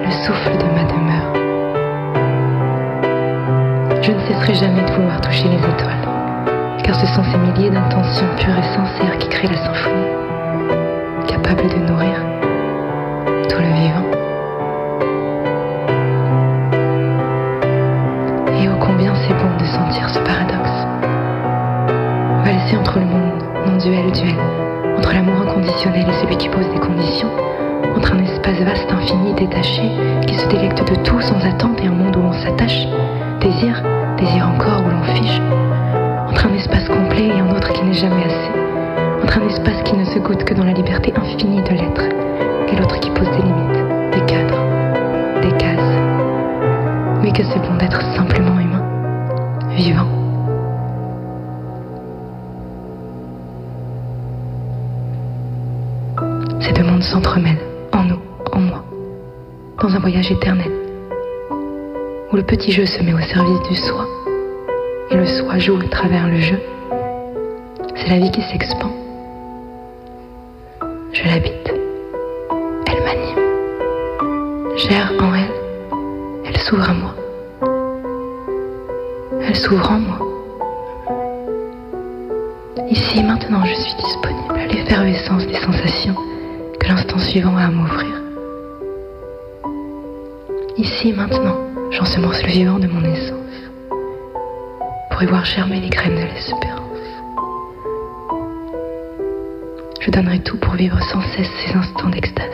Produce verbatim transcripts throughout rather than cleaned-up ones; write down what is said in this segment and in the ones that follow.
le souffle de ma demeure. Je ne cesserai jamais de vouloir toucher les étoiles, car ce sont ces milliers d'intentions pures et sincères qui créent la symphonie, capable de nourrir tout le vivant. Et ô combien c'est bon de sentir ce paradoxe, valser entre le monde non-duel duel, entre l'amour inconditionnel et celui qui pose des conditions, entre un espace vaste, infini, détaché, qui se délecte de tout sans attente et un monde où l'on s'attache, désir, désir encore, où l'on fige, entre un espace complet et un autre qui n'est jamais assez, entre un espace qui ne se goûte que dans la liberté infinie de l'être, et l'autre qui pose des limites, des cadres, des cases. Mais que c'est bon d'être simplement humain, vivant. Ces deux mondes s'entremêlent, en nous, en moi, dans un voyage éternel, où le petit jeu se met au service du soi, et le soi joue à travers le jeu. C'est la vie qui s'expand. Je l'habite. Elle m'anime. J'erre en elle. Elle s'ouvre à moi. Elle s'ouvre en moi. Ici et maintenant, je suis disponible à l'effervescence des sensations que l'instant suivant a à m'ouvrir. Ici et maintenant, j'ensemence le vivant de mon essence pour y voir germer les graines de l'espérance. Je donnerai tout pour vivre sans cesse ces instants d'extase,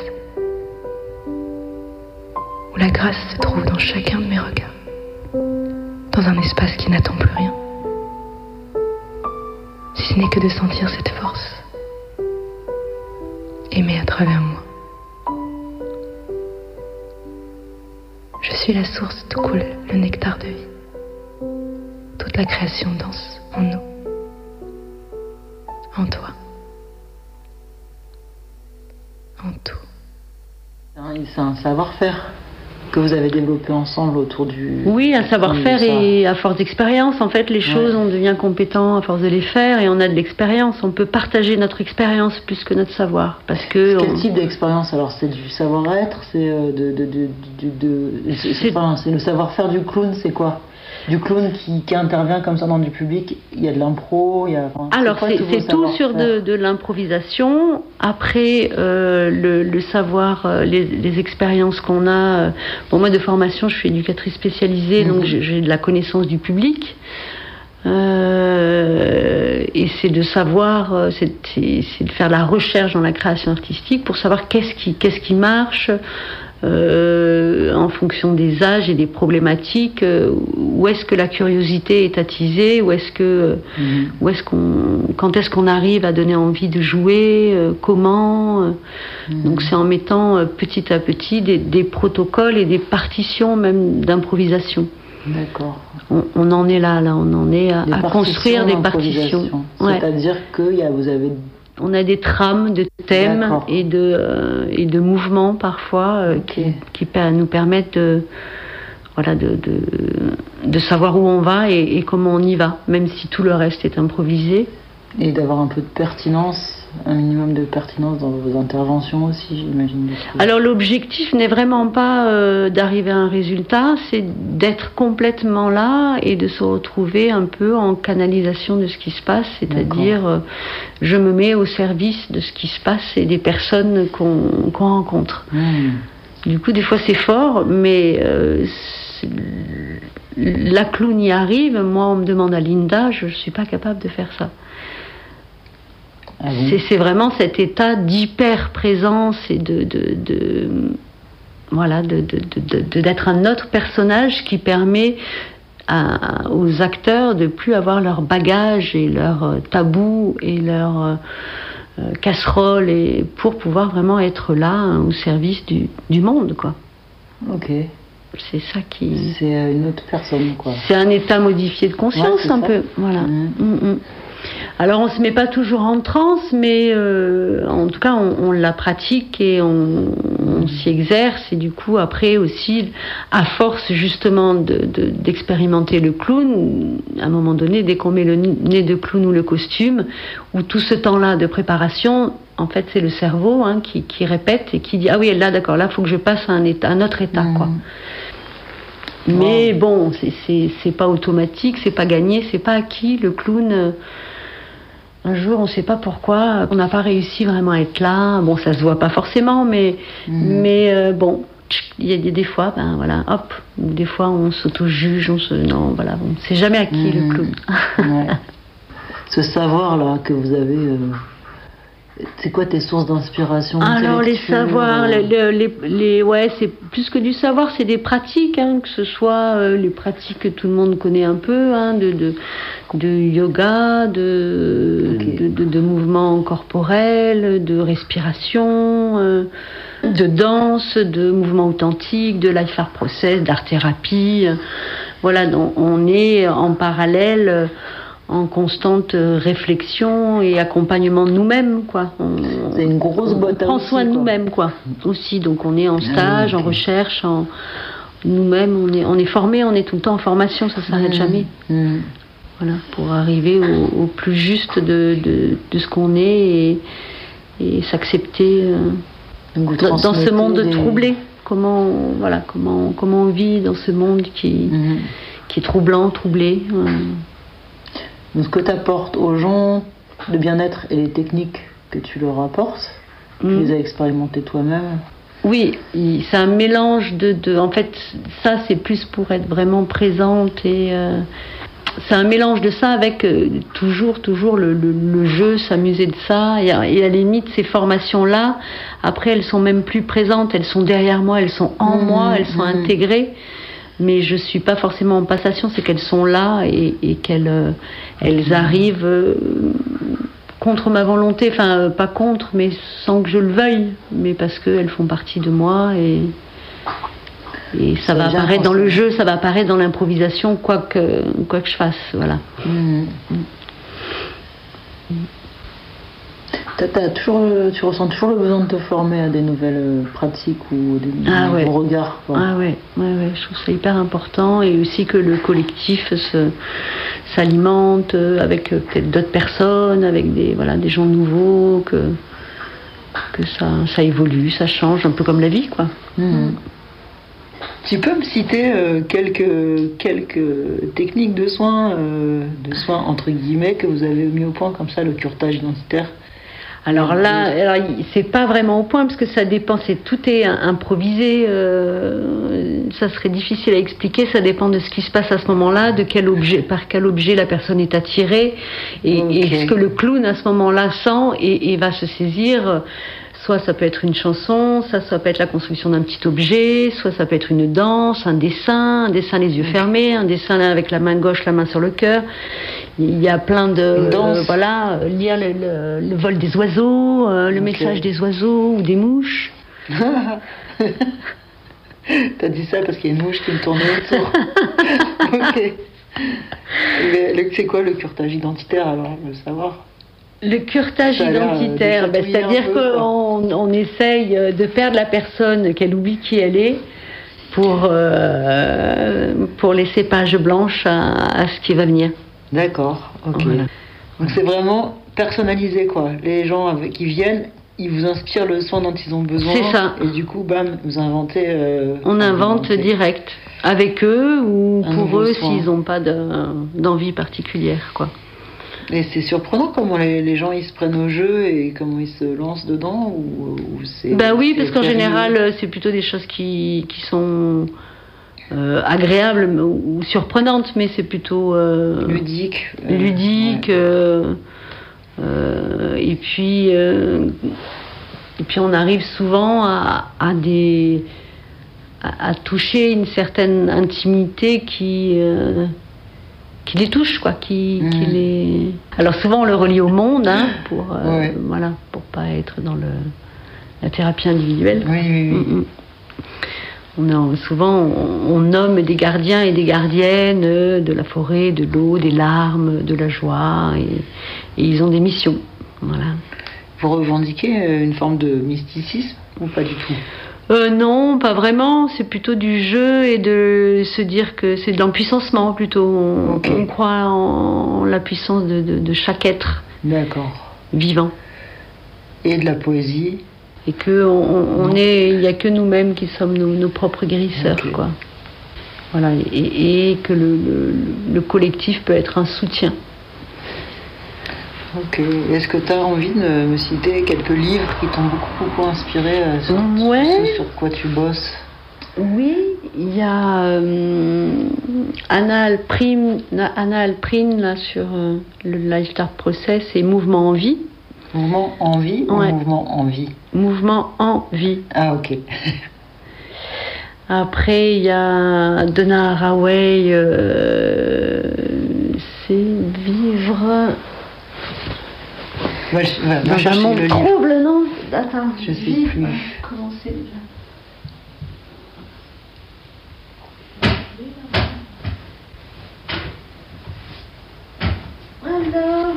où la grâce se trouve dans chacun de mes regards, dans un espace qui n'attend plus rien, si ce n'est que de sentir cette force, aimer à travers moi. Je suis la source d'où coule le nectar de vie. Toute la création danse en nous, en toi, en tout. C'est un savoir-faire que vous avez développé ensemble autour du... Oui, un savoir-faire et à force d'expérience. En fait, les choses, ouais. On devient compétent à force de les faire et on a de l'expérience. On peut partager notre expérience plus que notre savoir. Parce que Quel on... type d'expérience? Alors, c'est du savoir-être? C'est de, de, de, de, de... C'est, enfin, c'est le savoir-faire du clown, c'est quoi? Du clown qui, qui intervient comme ça dans du public, il y a de l'impro, il y a... Enfin, Alors c'est, c'est, c'est tout sur de, de l'improvisation. Après euh, le, le savoir, euh, les, les expériences qu'on a. Euh, bon, moi de formation, je suis éducatrice spécialisée, mmh. donc j'ai, j'ai de la connaissance du public. Euh, et c'est de savoir, c'est, c'est, c'est de faire la recherche dans la création artistique pour savoir qu'est-ce qui, qu'est-ce qui marche. Euh, en fonction des âges et des problématiques, euh, où est-ce que la curiosité est attisée, où est-ce que, mmh. où est-ce qu'on, quand est-ce qu'on arrive à donner envie de jouer, euh, comment. Euh, mmh. Donc c'est en mettant euh, petit à petit des, des protocoles et des partitions même d'improvisation. D'accord. On, on en est là, là, on en est à, à construire des partitions. Ouais. C'est-à-dire que y a, vous avez On a des trames de thèmes et de, euh, et de mouvements parfois euh, okay. qui, qui nous permettent de, voilà, de, de, de savoir où on va et, et comment on y va, même si tout le reste est improvisé. Et d'avoir un peu de pertinence, un minimum de pertinence dans vos interventions aussi, j'imagine. Alors l'objectif n'est vraiment pas euh, d'arriver à un résultat, c'est d'être complètement là et de se retrouver un peu en canalisation de ce qui se passe, c'est-à-dire euh, je me mets au service de ce qui se passe et des personnes qu'on, qu'on rencontre. Mmh. Du coup, des fois c'est fort, mais euh, la clown y arrive. Moi, on me demande à Linda, je ne suis pas capable de faire ça. Ah bon c'est, c'est vraiment cet état d'hyper-présence et de, de, de voilà, de, de, de, de, d'être un autre personnage qui permet à, aux acteurs de plus avoir leur bagage et leur tabou et leur euh, casserole et pour pouvoir vraiment être là hein, au service du, du monde, quoi. Ok. C'est ça qui. C'est une autre personne, quoi. C'est un état modifié de conscience, ouais, un ça. peu. Voilà. Mmh. Mmh, mmh. Alors on se met pas toujours en transe, mais euh, en tout cas on, on la pratique et on, on s'y exerce, et du coup après aussi, à force justement de, de, d'expérimenter le clown, à un moment donné, dès qu'on met le nez de clown ou le costume, ou tout ce temps-là de préparation, en fait c'est le cerveau hein, qui, qui répète et qui dit ah oui là d'accord, là il faut que je passe à un, état, un autre état mmh. quoi. Mais wow. bon, c'est, c'est, c'est pas automatique, c'est pas gagné, c'est pas acquis. Le clown, euh, un jour, on sait pas pourquoi, on n'a pas réussi vraiment à être là. Bon, ça se voit pas forcément, mais, mmh. mais euh, bon, il y a des, des fois, ben voilà, hop, des fois on s'auto-juge, on se. Non, voilà, bon, c'est jamais acquis mmh. le clown. Ouais. Ce savoir-là que vous avez. Euh... C'est quoi tes sources d'inspiration? Alors les savoirs, les, les, les, les, ouais, c'est plus que du savoir, c'est des pratiques, hein, que ce soit euh, les pratiques que tout le monde connaît un peu, hein, de, de, de yoga, de, okay. de, de, de mouvements corporels, de respiration, euh, de danse, de mouvements authentiques, de life art process, d'art-thérapie. Euh, voilà, donc on est en parallèle. Euh, en constante réflexion et accompagnement de nous-mêmes, quoi. On, c'est une grosse boîte à On prend soin de nous-mêmes, quoi. Aussi, donc on est en stage, ah, okay. en recherche, en nous-mêmes, on est, on est formé, on est tout le temps en formation, ça s'arrête mmh. jamais. Mmh. Voilà, pour arriver au, au plus juste de, de, de ce qu'on est et, et s'accepter euh, dans, dans ce monde des... troublé. Comment, voilà, comment, comment on vit dans ce monde qui, mmh. qui est troublant, troublé. Euh, Donc, ce que tu apportes aux gens, le bien-être et les techniques que tu leur apportes, mmh. tu les as expérimentées toi-même? Oui, c'est un mélange de, de... En fait, ça, c'est plus pour être vraiment présente et... Euh, c'est un mélange de ça avec euh, toujours, toujours le, le, le jeu, s'amuser de ça. Et à, et à la limite, ces formations-là, après, elles sont même plus présentes, elles sont derrière moi, elles sont en mmh, moi, elles sont mmh. intégrées. Mais je suis pas forcément en passation, c'est qu'elles sont là et, et qu'elles euh, elles arrivent euh, contre ma volonté, enfin euh, pas contre, mais sans que je le veuille, mais parce qu'elles font partie de moi et, et ça, ça va apparaître dans le jeu, ça va apparaître dans l'improvisation, quoi que, quoi que je fasse, voilà. Mmh. Mmh. T'as, t'as toujours, tu ressens toujours le besoin de te former à des nouvelles pratiques ou des ah nouveaux ouais. regards, quoi. Ah ouais, ouais, ouais, je trouve ça hyper important, et aussi que le collectif se, s'alimente avec peut-être d'autres personnes, avec des, voilà, des gens nouveaux, que, que ça, ça évolue, ça change, un peu comme la vie, quoi. Mmh. Tu peux me citer euh, quelques, quelques techniques de soins, euh, de soins entre guillemets, que vous avez mis au point comme ça, le curetage identitaire? Alors là, alors, c'est pas vraiment au point parce que ça dépend, c'est, tout est improvisé, euh, ça serait difficile à expliquer, ça dépend de ce qui se passe à ce moment-là, de quel objet, par quel objet la personne est attirée et, okay. et ce que le clown à ce moment-là sent et, et va se saisir. Soit ça peut être une chanson, ça, ça peut être la construction d'un petit objet, soit ça peut être une danse, un dessin, un dessin les yeux fermés, un dessin avec la main gauche, la main sur le cœur. Il y a plein de... Euh, voilà, lire le, le, le vol des oiseaux, euh, le okay. message des oiseaux ou des mouches. T'as dit ça parce qu'il y a une mouche qui me tournait autour. Ok. Mais, le, c'est quoi le curetage identitaire alors, je veux savoir? Le curetage identitaire, ben, c'est-à-dire qu'on on essaye de perdre la personne, qu'elle oublie qui elle est, pour, euh, pour laisser page blanche à, à ce qui va venir. D'accord, ok. Voilà. Donc c'est vraiment personnalisé, quoi. Les gens avec, qui viennent, ils vous inspirent le soin dont ils ont besoin. C'est ça. Et du coup, bam, vous inventez... Euh, On invente inventez. direct, avec eux ou Un pour eux soin. S'ils n'ont pas de, d'envie particulière, quoi. Et c'est surprenant comment les, les gens ils se prennent au jeu et comment ils se lancent dedans ou, ou c'est, Ben oui, c'est parce qu'en général, c'est plutôt des choses qui, qui sont euh, agréables ou, ou surprenantes, mais c'est plutôt... Euh, ludique. Euh, ludique. Ouais. Euh, euh, et, puis, euh, et puis on arrive souvent à, à, des, à, à toucher une certaine intimité qui... Euh, qui les touche, quoi, qui, mmh. qui les... Alors souvent on le relie au monde, hein, pour, euh, ouais. voilà, pour pas être dans le, la thérapie individuelle. Oui, oui, oui. Mmh. On a, souvent on, on nomme des gardiens et des gardiennes de la forêt, de l'eau, des larmes, de la joie, et, et ils ont des missions. Voilà. Vous revendiquez une forme de mysticisme ou pas du tout? Euh, non, pas vraiment. C'est plutôt du jeu et de se dire que c'est de l'empuissancement plutôt. On, okay. on croit en la puissance de, de, de chaque être. D'accord. Vivant. Et de la poésie. Et que on, on est, il n'y a que nous-mêmes qui sommes nos, nos propres guérisseurs, okay. quoi. Voilà. Et, et que le, le, le collectif peut être un soutien. Ok. Est-ce que tu as envie de me citer quelques livres qui t'ont beaucoup, beaucoup inspiré euh, sur, ouais. sur, sur quoi tu bosses? Oui, il y a euh, Anna Alprin, Anna Alprin là, sur euh, le Life Art Process et Mouvement en vie. Mouvement en vie ou ouais. Mouvement en vie? Mouvement en vie. Ah, ok. Après, il y a Donna Haraway, euh, c'est Vivre. Ouais, je, ouais, dans un monde trouble, non? Attends, je sais vivre. plus. Comment c'est déjà? Alors.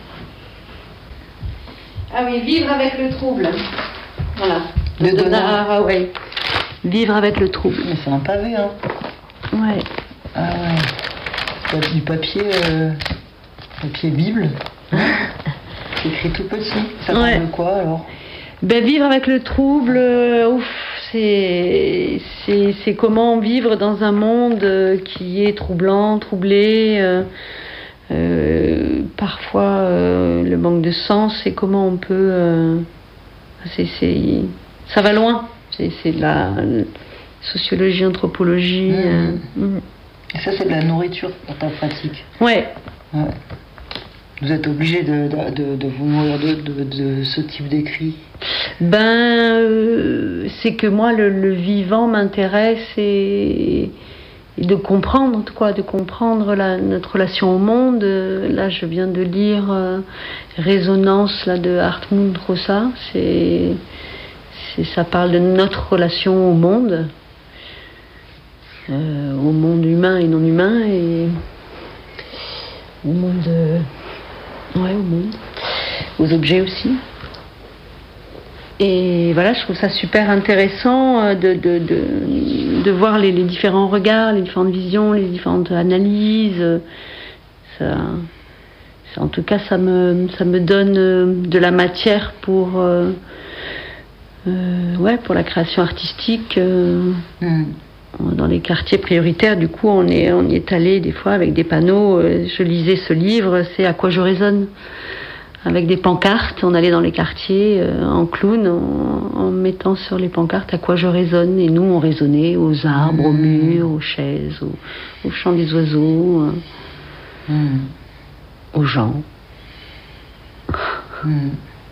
Ah oui, Vivre avec le trouble. Voilà. De Donna Haraway. Vivre avec le trouble. Mais c'est un pavé, hein. Ouais. Ah ouais. C'est pas du papier, euh, papier Bible. C'est écrit tout petit. Ça parle ouais. de quoi alors? Ben, vivre avec le trouble, euh, ouf, c'est, c'est, c'est comment vivre dans un monde euh, qui est troublant, troublé, euh, euh, parfois euh, le manque de sens, et comment on peut... Euh, c'est, c'est, ça va loin, c'est, c'est de la sociologie, anthropologie. Mmh. Euh, mmh. Et ça, c'est de la nourriture pour ta pratique? Ouais. Ouais. Vous êtes obligé de, de, de, de vous nourrir de, de, de ce type d'écrit? Ben, euh, c'est que moi, le, le vivant m'intéresse et, et de comprendre, quoi, de comprendre la, notre relation au monde. Là, je viens de lire euh, Résonance là, de Hartmut Rosa. C'est, c'est, ça parle de notre relation au monde, euh, au monde humain et non humain, et au monde... Euh, Ouais, au monde. Aux objets aussi. Et voilà, je trouve ça super intéressant de, de, de, de voir les, les différents regards, les différentes visions, les différentes analyses. Ça, ça, en tout cas, ça me, ça me donne de la matière pour, euh, euh, ouais, pour la création artistique. Euh, mm. Dans les quartiers prioritaires, du coup, on est, on y est allé des fois avec des panneaux. Je lisais ce livre, c'est À quoi je résonne, avec des pancartes. On allait dans les quartiers euh, en clown, en, en mettant sur les pancartes À quoi je résonne. Et nous, on résonnait aux arbres, mmh. aux murs, aux chaises, aux, aux chants des oiseaux, euh, mmh. aux gens. Mmh.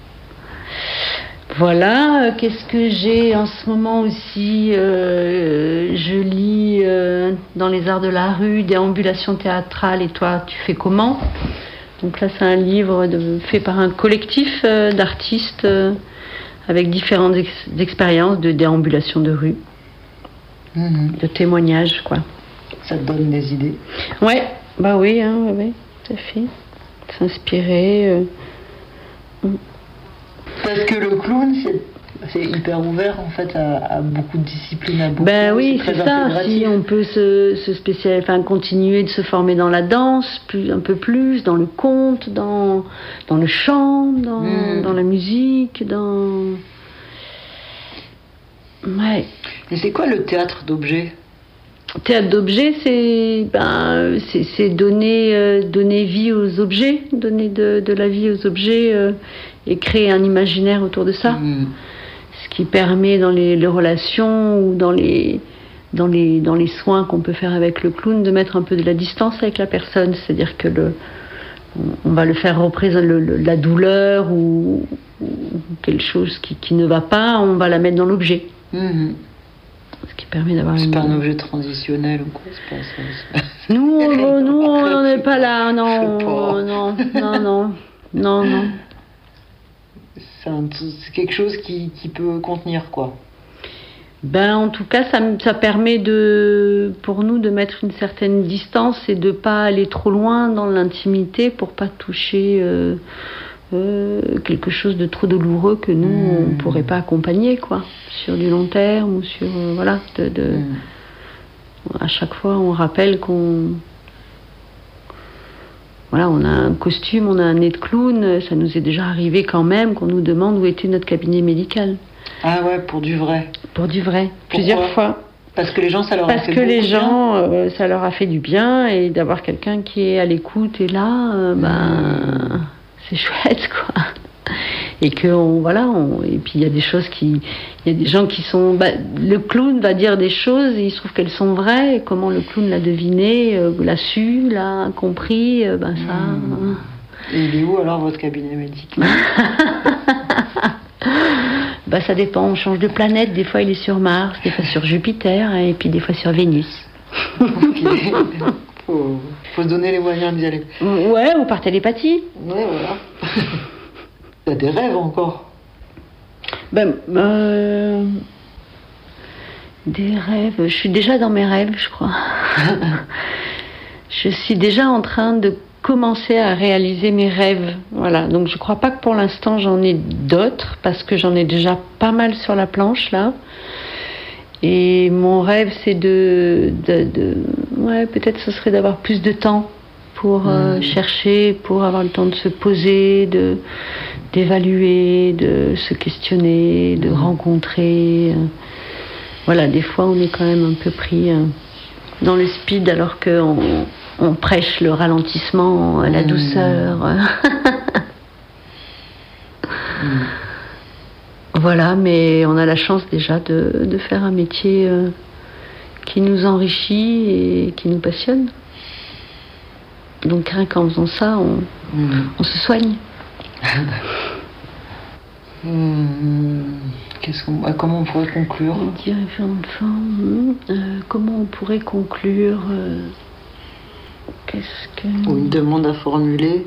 Voilà, qu'est-ce que j'ai en ce moment aussi euh, je lis euh, dans les arts de la rue, Déambulation théâtrale, et toi, tu fais comment? Donc là, c'est un livre de, fait par un collectif euh, d'artistes euh, avec différentes ex- expériences de déambulation de rue, mmh. de témoignages, quoi. Ça te donne des idées? Ouais, bah oui, hein, ouais, ouais, tout à fait. S'inspirer... Euh, mm. Parce que le clown, c'est, c'est hyper ouvert en fait à, à beaucoup de disciplines, à beaucoup. Ben oui, c'est, c'est ça. Si on peut se, se spécialiser, enfin continuer de se former dans la danse, plus, un peu plus, dans le conte, dans, dans le chant, dans, mmh. dans la musique, dans. Ouais. Et c'est quoi le théâtre d'objets? Théâtre d'objets, c'est, ben, c'est, c'est donner, euh, donner vie aux objets, donner de, de la vie aux objets euh, et créer un imaginaire autour de ça. Mmh. Ce qui permet dans les, les relations ou dans les, dans, les, dans les soins qu'on peut faire avec le clown de mettre un peu de la distance avec la personne. C'est-à-dire que le, on, on va le faire représenter le, le, la douleur ou, ou quelque chose qui, qui ne va pas, on va la mettre dans l'objet. Mmh. Ce qui permet d'avoir c'est une... pas un objet transitionnel ou quoi, c'est pas ça, c'est pas... Nous, on, nous, on n'est pas là, non, pas. non, non, non, non, non. C'est, un, c'est quelque chose qui, qui peut contenir, quoi. Ben, en tout cas, ça, ça permet de, pour nous de mettre une certaine distance et de ne pas aller trop loin dans l'intimité pour ne pas toucher euh, euh, quelque chose de trop douloureux que nous, mmh. on ne pourrait pas accompagner, quoi, sur du long terme ou sur... Euh, voilà, de, de, mmh. à chaque fois, on rappelle qu'on... Voilà, on a un costume, on a un nez de clown, ça nous est déjà arrivé quand même qu'on nous demande où était notre cabinet médical. Ah ouais, pour du vrai. Pour du vrai, Pourquoi ? plusieurs fois. Parce que les gens, ça leur Parce a fait que les bien. gens, euh, ça leur a fait du bien, et d'avoir quelqu'un qui est à l'écoute et là, euh, ben, mmh. c'est chouette, quoi. Et que on, voilà, on, et puis il y a des choses qui, il y a des gens qui sont, bah, le clown va dire des choses, et il se trouve qu'elles sont vraies. Et comment le clown l'a deviné, euh, l'a su, l'a compris, euh, ben ça. Mmh. Et il est où alors votre cabinet médical? Bah ça dépend, on change de planète, des fois il est sur Mars, des fois sur Jupiter, et puis des fois sur Vénus. Okay. faut, faut se donner les moyens d'y aller. Ouais, ou par télépathie. Ouais, voilà. T'as des rêves encore? Ben, euh, des rêves, je suis déjà dans mes rêves, je crois. Je suis déjà en train de commencer à réaliser mes rêves. Voilà, donc je crois pas que pour l'instant j'en ai d'autres, parce que j'en ai déjà pas mal sur la planche là. Et mon rêve, c'est de, de, de ouais, peut-être ce serait d'avoir plus de temps pour euh, mmh. chercher, pour avoir le temps de se poser, de d'évaluer, de se questionner, de mmh. rencontrer. Euh, voilà, des fois on est quand même un peu pris euh, dans le speed, alors que on, on prêche le ralentissement, la mmh. douceur. mmh. Voilà, mais on a la chance déjà de, de faire un métier euh, qui nous enrichit et qui nous passionne. Donc rien qu'en faisant ça, on, mmh. on se soigne. mmh. Qu'est-ce qu'on, comment on pourrait conclure? euh, Comment on pourrait conclure euh, Qu'est-ce que... Ou une demande à formuler.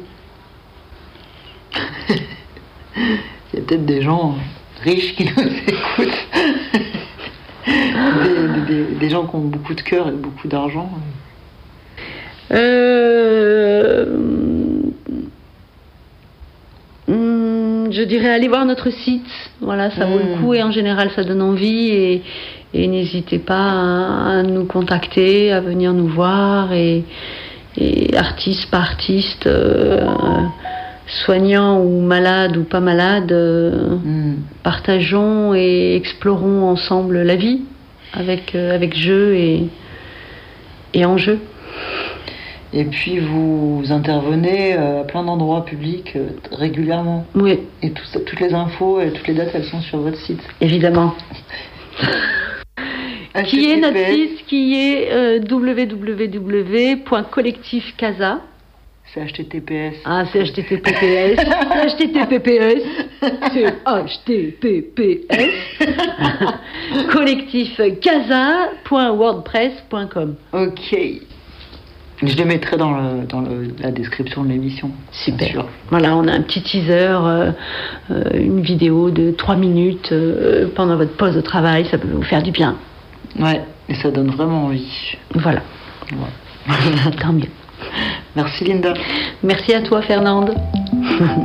Il y a peut-être des gens riches qui nous écoutent. des, des, des gens qui ont beaucoup de cœur et beaucoup d'argent. Euh... Je dirais aller voir notre site. Voilà, ça mmh. vaut le coup, et en général ça donne envie, et, et n'hésitez pas à, à nous contacter, à venir nous voir, et, et artiste par artiste, euh, soignant ou malade ou pas malade, euh, mmh. partageons et explorons ensemble la vie avec, euh, avec jeu et, et enjeu. Et puis vous intervenez à plein d'endroits publics régulièrement. Oui. Et tout ça, toutes les infos et toutes les dates, elles sont sur votre site. Évidemment. Qui est notre site, qui est euh, w w w point collectif casa. C'est H T T P S. Ah, c'est H T T P P S. C'est H T T P P S. C'est H T T P S. collectif casa point wordpress point com. Ok. Je les mettrai dans, le, dans le, la description de l'émission. Super. Sûr. Voilà, on a un petit teaser, euh, euh, une vidéo de trois minutes euh, pendant votre pause au travail. Ça peut vous faire du bien. Ouais, et ça donne vraiment envie. Voilà. Ouais. Tant mieux. Merci Linda. Merci à toi Fernande.